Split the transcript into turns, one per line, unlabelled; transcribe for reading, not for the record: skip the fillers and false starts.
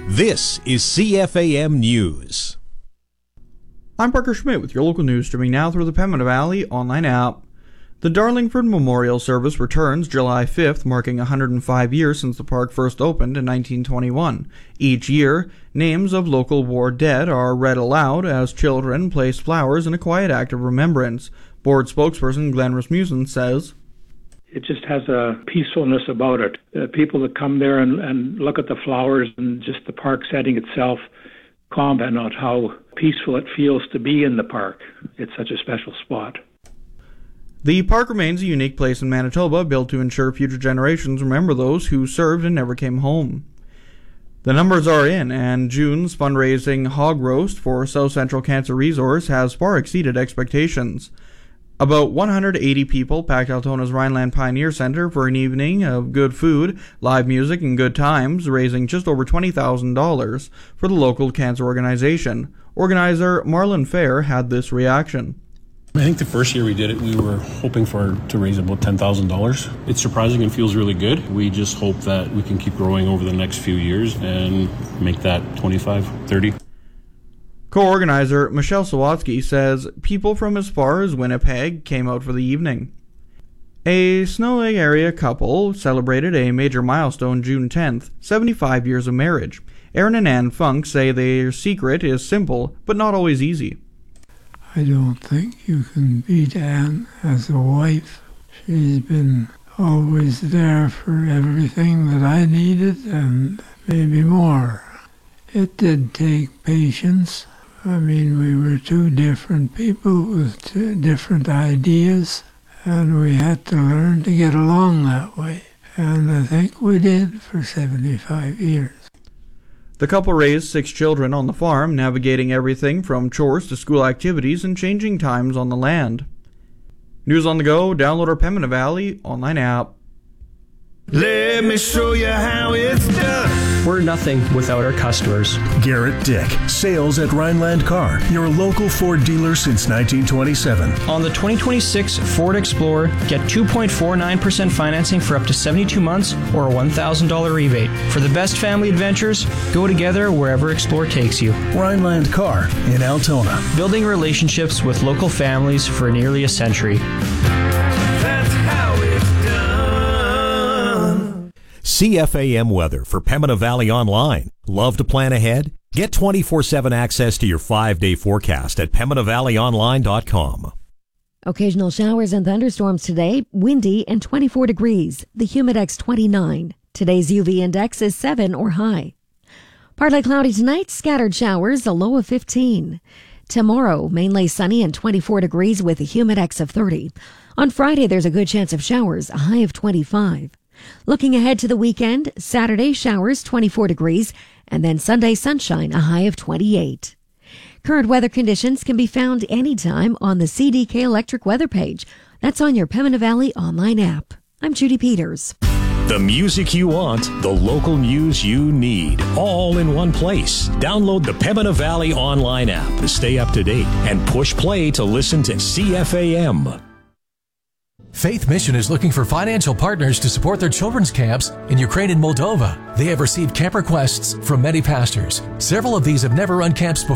This is CFAM News.
I'm Parker Schmidt with your local news, streaming now through the Pembina Valley online app. The Darlingford Memorial Service returns July 5th, marking 105 years since the park first opened in 1921. Each year, names of local war dead are read aloud as children place flowers in a quiet act of remembrance. Board spokesperson Glenn Rasmussen says,
"It just has a peacefulness about it. People that come there and look at the flowers and just the park setting itself comment on how peaceful it feels to be in the park. It's such a special spot."
The park remains a unique place in Manitoba, built to ensure future generations remember those who served and never came home. The numbers are in, and June's fundraising hog roast for South Central Cancer Resource has far exceeded expectations. About 180 people packed Altona's Rhineland Pioneer Center for an evening of good food, live music, and good times, raising just over $20,000 for the local cancer organization. Organizer Marlon Fair had this reaction.
I think the first year we did it, we were hoping to raise about $10,000. It's surprising and feels really good. We just hope that we can keep growing over the next few years and make that 25, 30.
Co-organizer Michelle Sawatsky says people from as far as Winnipeg came out for the evening. A Snow Lake area couple celebrated a major milestone June 10th, 75 years of marriage. Aaron and Ann Funk say their secret is simple, but not always easy.
I don't think you can beat Anne as a wife. She's been always there for everything that I needed and maybe more. It did take patience. I mean, we were two different people with two different ideas, and we had to learn to get along that way. And I think we did for 75 years.
The couple raised 6 children on the farm, navigating everything from chores to school activities and changing times on the land. News on the go, download our Pembina Valley online app.
Let me show you how it's done.
We're nothing without our customers.
Garrett Dick, sales at Rhineland Car, your local Ford dealer since 1927.
On the 2026 Ford Explorer, get 2.49% financing for up to 72 months or a $1,000 rebate. For the best family adventures, go together wherever Explorer takes you.
Rhineland Car in Altona.
Building relationships with local families for nearly a century.
That's how it's done.
CFAM weather for Pembina Valley Online. Love to plan ahead? Get 24/7 access to your 5-day forecast at PembinaValleyOnline.com.
Occasional showers and thunderstorms today, windy and 24 degrees. The Humidex 29. Today's UV index is 7 or high. Partly cloudy tonight, scattered showers, a low of 15. Tomorrow, mainly sunny and 24 degrees with a Humidex of 30. On Friday, there's a good chance of showers, a high of 25. Looking ahead to the weekend, Saturday showers, 24 degrees, and then Sunday sunshine, a high of 28. Current weather conditions can be found anytime on the CDK Electric weather page. That's on your Pembina Valley online app. I'm Judy Peters.
The music you want, the local news you need, all in one place. Download the Pembina Valley online app to stay up to date and push play to listen to CFAM.
Faith Mission is looking for financial partners to support their children's camps in Ukraine and Moldova. They have received camp requests from many pastors. Several of these have never run camps before.